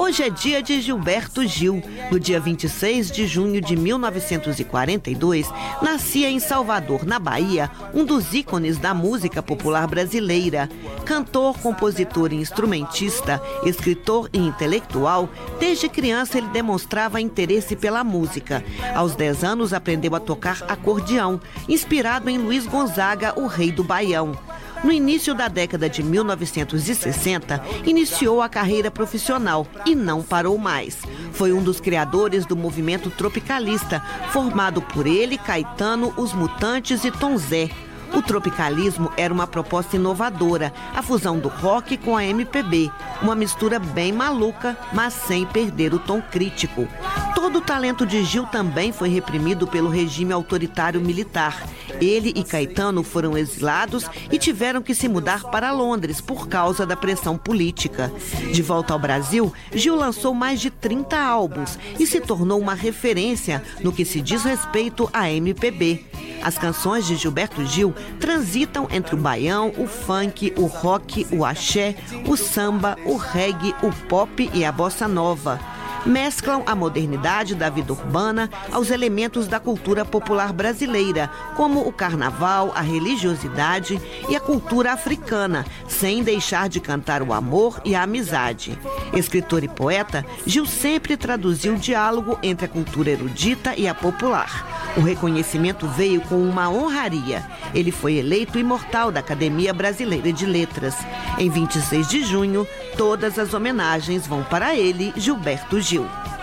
Hoje é dia de Gilberto Gil. No dia 26 de junho de 1942, nascia em Salvador, na Bahia, um dos ícones da música popular brasileira. Cantor, compositor e instrumentista, escritor e intelectual, desde criança ele demonstrava interesse pela música. Aos 10 anos aprendeu a tocar acordeão, inspirado em Luiz Gonzaga, o rei do Baião. No início da década de 1960, iniciou a carreira profissional e não parou mais. Foi um dos criadores do movimento tropicalista, formado por ele, Caetano, Os Mutantes e Tom Zé. O tropicalismo era uma proposta inovadora, a fusão do rock com a MPB, uma mistura bem maluca, mas sem perder o tom crítico. Todo o talento de Gil também foi reprimido pelo regime autoritário militar. Ele e Caetano foram exilados e tiveram que se mudar para Londres por causa da pressão política. De volta ao Brasil, Gil lançou mais de 30 álbuns e se tornou uma referência no que se diz respeito à MPB. As canções de Gilberto Gil transitam entre o baião, o funk, o rock, o axé, o samba, o reggae, o pop e a bossa nova. Mesclam a modernidade da vida urbana aos elementos da cultura popular brasileira, como o carnaval, a religiosidade e a cultura africana, sem deixar de cantar o amor e a amizade. Escritor e poeta, Gil sempre traduziu o diálogo entre a cultura erudita e a popular. O reconhecimento veio com uma honraria. Ele foi eleito imortal da Academia Brasileira de Letras. Em 26 de junho, todas as homenagens vão para ele, Gilberto Gil.